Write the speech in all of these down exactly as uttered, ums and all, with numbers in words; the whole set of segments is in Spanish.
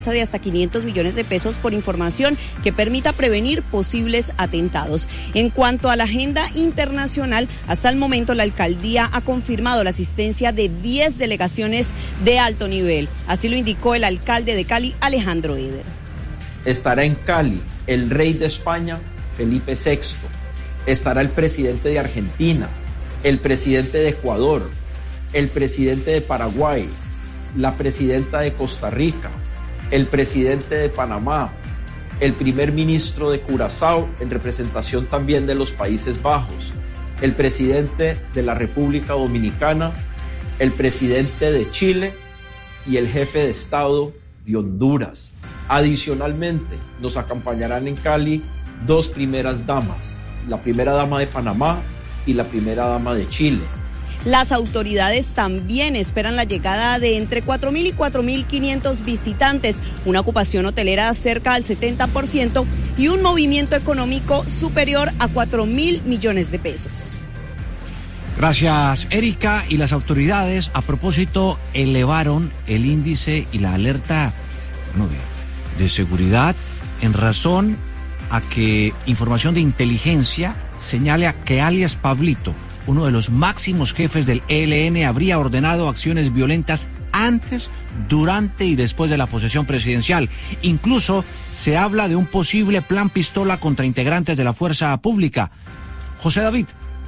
de hasta quinientos millones de pesos por información que permita prevenir posibles atentados. En cuanto a la agenda internacional, hasta el momento la alcaldía ha confirmado la asistencia de diez delegaciones de alto nivel. Así lo indicó el alcalde de Cali, Alejandro Eder. Estará en Cali el rey de España, Felipe sexto. Estará el presidente de Argentina, el presidente de Ecuador, el presidente de Paraguay, la presidenta de Costa Rica, el presidente de Panamá, el primer ministro de Curazao, en representación también de los Países Bajos, el presidente de la República Dominicana, el presidente de Chile y el jefe de Estado de Honduras. Adicionalmente, nos acompañarán en Cali dos primeras damas, la primera dama de Panamá y la primera dama de Chile. Las autoridades también esperan la llegada de entre cuatro mil y cuatro mil quinientos visitantes, una ocupación hotelera cerca al setenta por ciento y un movimiento económico superior a cuatro mil millones de pesos. Gracias, Erika. Y las autoridades, a propósito, elevaron el índice y la alerta bueno, de, de seguridad en razón a que información de inteligencia señala que alias Pablito, uno de los máximos jefes del E L N, habría ordenado acciones violentas antes, durante y después de la posesión presidencial. Incluso se habla de un posible plan pistola contra integrantes de la fuerza pública. José David.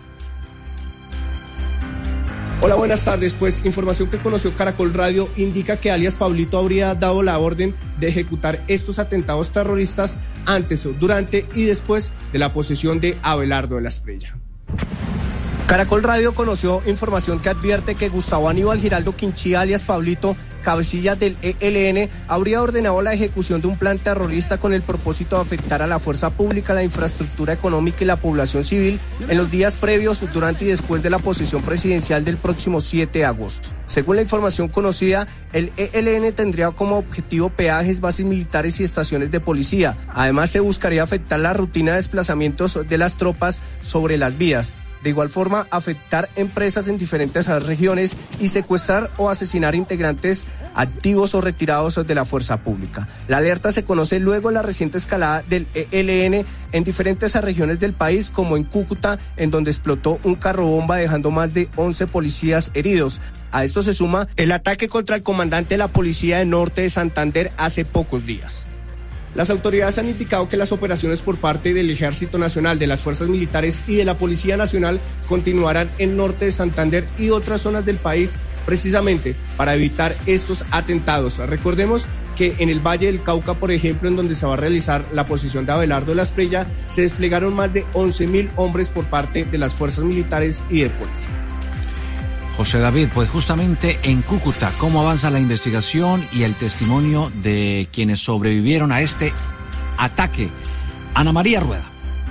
Hola, buenas tardes. Pues información que conoció Caracol Radio indica que alias Pablito habría dado la orden de ejecutar estos atentados terroristas antes, durante y después de la posesión de Abelardo de la Espriella. Caracol Radio conoció información que advierte que Gustavo Aníbal Giraldo Quinchía, alias Pablito, cabecilla del E L N, habría ordenado la ejecución de un plan terrorista con el propósito de afectar a la fuerza pública, la infraestructura económica y la población civil en los días previos, durante y después de la posesión presidencial del próximo siete de agosto. Según la información conocida, el E L N tendría como objetivo peajes, bases militares y estaciones de policía. Además, se buscaría afectar la rutina de desplazamientos de las tropas sobre las vías. De igual forma, afectar empresas en diferentes regiones y secuestrar o asesinar integrantes activos o retirados de la fuerza pública. La alerta se conoce luego de la reciente escalada del E L N en diferentes regiones del país, como en Cúcuta, en donde explotó un carro bomba dejando más de once policías heridos. A esto se suma el ataque contra el comandante de la Policía de Norte de Santander hace pocos días. Las autoridades han indicado que las operaciones por parte del Ejército Nacional, de las Fuerzas Militares y de la Policía Nacional continuarán en Norte de Santander y otras zonas del país, precisamente para evitar estos atentados. Recordemos que en el Valle del Cauca, por ejemplo, en donde se va a realizar la posesión de Abelardo de la Espriella, se desplegaron más de once mil hombres por parte de las Fuerzas Militares y de Policía. José David, pues justamente en Cúcuta, ¿cómo avanza la investigación y el testimonio de quienes sobrevivieron a este ataque? Ana María Rueda.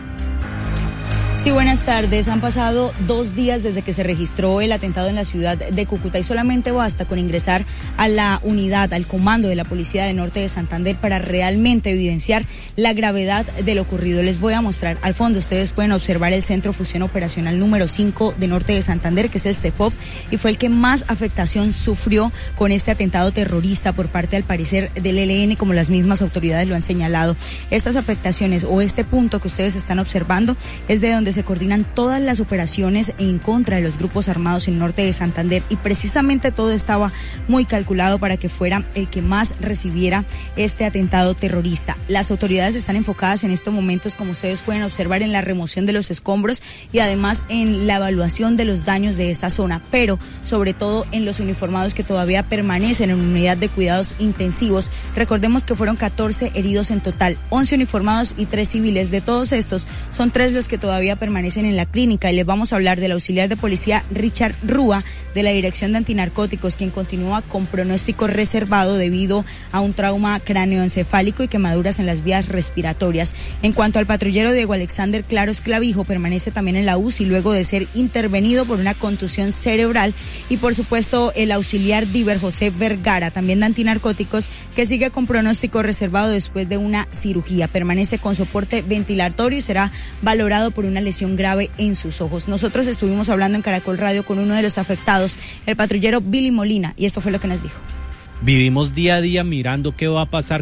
Sí, buenas tardes. Han pasado dos días desde que se registró el atentado en la ciudad de Cúcuta y solamente basta con ingresar a la unidad, al comando de la Policía de Norte de Santander para realmente evidenciar la gravedad de lo ocurrido. Les voy a mostrar al fondo, ustedes pueden observar el Centro Fusión Operacional número cinco de Norte de Santander, que es el CEFOP, y fue el que más afectación sufrió con este atentado terrorista por parte, al parecer, del E L N, como las mismas autoridades lo han señalado. Estas afectaciones o este punto que ustedes están observando es de donde se coordinan todas las operaciones en contra de los grupos armados en Norte de Santander, y precisamente todo estaba muy calculado para que fuera el que más recibiera este atentado terrorista. Las autoridades están enfocadas en estos momentos, como ustedes pueden observar, en la remoción de los escombros y además en la evaluación de los daños de esta zona, pero sobre todo en los uniformados que todavía permanecen en unidad de cuidados intensivos. Recordemos que fueron catorce heridos en total, once uniformados y tres civiles. De todos estos, son tres los que todavía permanecen en la clínica, y les vamos a hablar del auxiliar de policía Richard Rúa, de la Dirección de Antinarcóticos, quien continúa con pronóstico reservado debido a un trauma cráneoencefálico y quemaduras en las vías respiratorias. En cuanto al patrullero Diego Alexander Claros Clavijo, permanece también en la U C I luego de ser intervenido por una contusión cerebral, y por supuesto el auxiliar Diver José Vergara, también de Antinarcóticos, que sigue con pronóstico reservado después de una cirugía. Permanece con soporte ventilatorio y será valorado por una lesión grave en sus ojos. Nosotros estuvimos hablando en Caracol Radio con uno de los afectados, el patrullero Billy Molina, y esto fue lo que nos dijo. Vivimos día a día mirando qué va a pasar